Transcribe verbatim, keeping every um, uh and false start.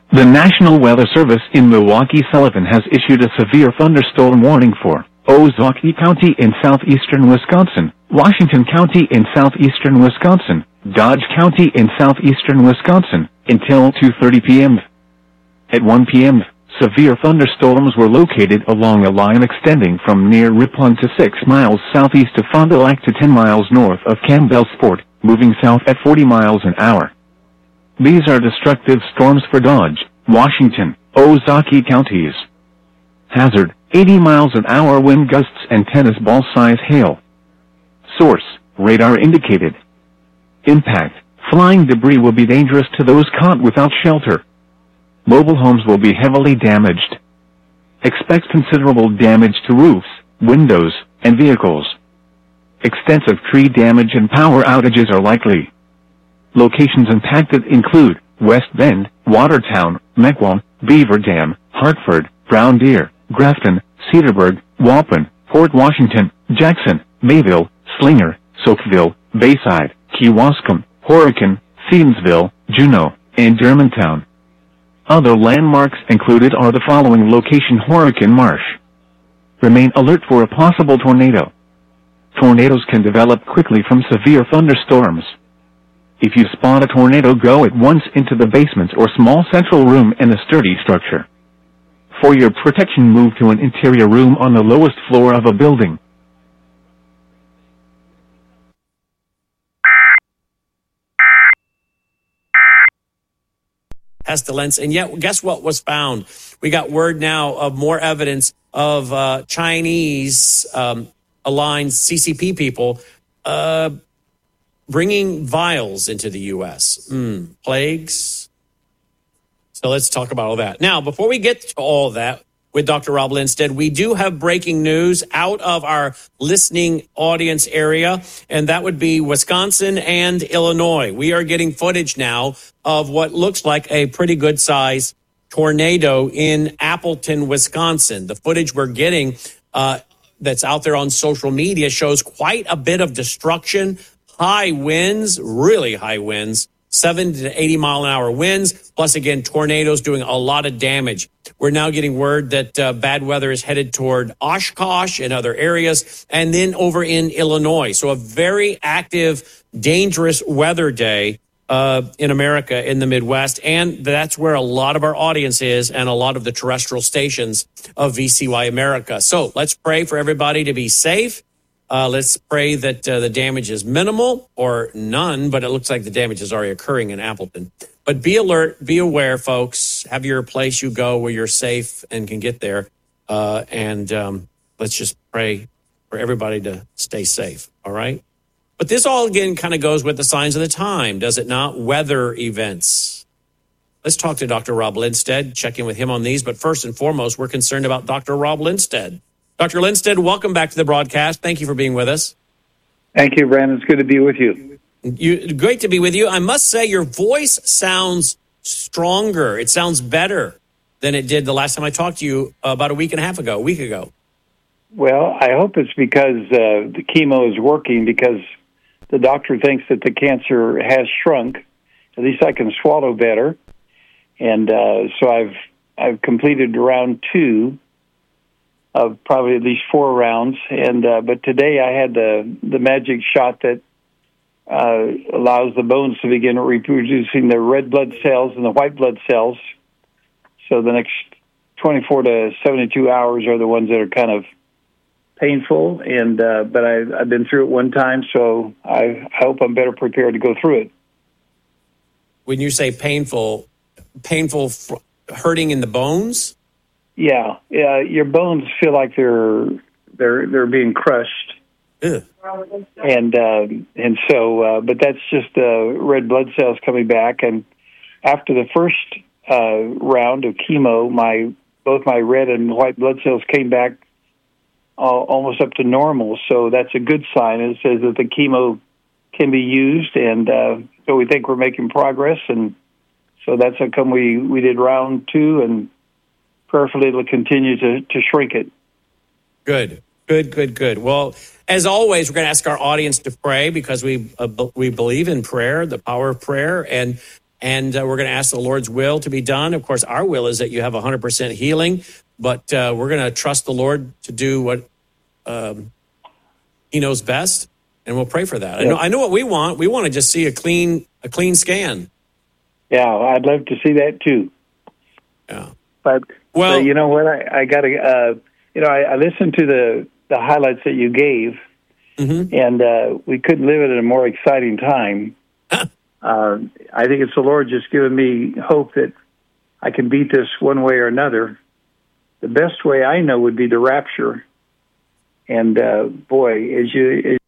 The National Weather Service in Milwaukee-Sullivan has issued a severe thunderstorm warning for Ozaukee County in southeastern Wisconsin, Washington County in southeastern Wisconsin, Dodge County in southeastern Wisconsin, until two thirty p.m. At one p.m., severe thunderstorms were located along a line extending from near Ripon to six miles southeast of Fond du Lac to ten miles north of Campbellsport, moving south at forty miles an hour. These are destructive storms for Dodge, Washington, Ozaukee counties. Hazard, eighty miles an hour wind gusts and tennis ball size hail. Source, radar indicated. Impact, flying debris will be dangerous to those caught without shelter. Mobile homes will be heavily damaged. Expect considerable damage to roofs, windows, and vehicles. Extensive tree damage and power outages are likely. Locations impacted include West Bend, Watertown, Mequon, Beaver Dam, Hartford, Brown Deer, Grafton, Cedarburg, Waupun, Port Washington, Jackson, Mayville, Slinger, Soakville, Bayside, Kewaskum, Horicon, Thiensville, Juneau, and Germantown. Other landmarks included are the following location: Horicon Marsh. Remain alert for a possible tornado. Tornadoes can develop quickly from severe thunderstorms. If you spot a tornado, go at once into the basement or small central room in a sturdy structure. For your protection, move to an interior room on the lowest floor of a building. Pestilence, and yet guess what was found? We got word now of more evidence of uh, Chinese um, aligned C C P people uh, bringing vials into the U S. Mm, plagues. So let's talk about all that. Now, before we get to all that with Doctor Rob Lindsted, we do have breaking news out of our listening audience area, and that would be Wisconsin and Illinois. We are getting footage now of what looks like a pretty good size tornado in Appleton, Wisconsin. The footage we're getting uh, that's out there on social media shows quite a bit of destruction. High winds, really high winds, seventy to eighty mile an hour winds, plus again, tornadoes doing a lot of damage. We're now getting word that uh, bad weather is headed toward Oshkosh and other areas, and then over in Illinois. So a very active, dangerous weather day uh, in America, in the Midwest, and that's where a lot of our audience is and a lot of the terrestrial stations of V C Y America. So let's pray for everybody to be safe. Uh, let's pray that uh, the damage is minimal or none, but it looks like the damage is already occurring in Appleton. But be alert, be aware, folks. Have your place you go where you're safe and can get there. Uh, and um, let's just pray for everybody to stay safe, all right? But this all, again, kind of goes with the signs of the time, does it not? Weather events. Let's talk to Doctor Rob Lindsted, check in with him on these. But first and foremost, we're concerned about Doctor Rob Lindsted. Doctor Lindsted, welcome back to the broadcast. Thank you for being with us. Thank you, Brandon. It's good to be with you. you. Great to be with you. I must say your voice sounds stronger. It sounds better than it did the last time I talked to you uh, about a week and a half ago, a week ago. Well, I hope it's because uh, the chemo is working, because the doctor thinks that the cancer has shrunk. At least I can swallow better. And uh, so I've I've completed round two of probably at least four rounds, and uh, but today I had the the magic shot that uh, allows the bones to begin reproducing the red blood cells and the white blood cells. So the next twenty-four to seventy-two hours are the ones that are kind of painful, and uh, but I, I've been through it one time, so I, I hope I'm better prepared to go through it. When you say painful, painful, hurting in the bones? Yeah, yeah. Your bones feel like they're they're they're being crushed, Ugh. and uh, and so, uh, but that's just the red blood cells coming back. And after the first uh, round of chemo, my both my red and white blood cells came back uh, almost up to normal. So that's a good sign. It says that the chemo can be used, and uh, so we think we're making progress. And so that's how come we we did round two, and prayerfully it'll continue to, to shrink it. Good, good, good, good. Well, as always, we're going to ask our audience to pray, because we uh, we believe in prayer, the power of prayer. And And uh, we're going to ask the Lord's will to be done. Of course, our will is that you have one hundred percent healing, but uh, we're going to trust the Lord to do what um, he knows best, and we'll pray for that. I know, I know what we want. We want to just see a clean, a clean scan. Yeah, I'd love to see that too. Yeah. But, well, but you know what? I, I got to, uh, you know, I, I listened to the, the highlights that you gave, mm-hmm. and uh, we couldn't live it in a more exciting time. Uh, I think it's the Lord just giving me hope that I can beat this one way or another. The best way I know would be the rapture. And uh, boy, as you... As